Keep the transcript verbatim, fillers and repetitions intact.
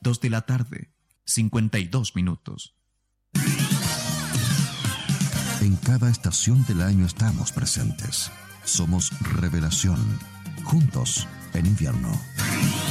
Dos de la tarde, cincuenta y dos minutos. En cada estación del año estamos presentes. Somos Revelación. Juntos en invierno.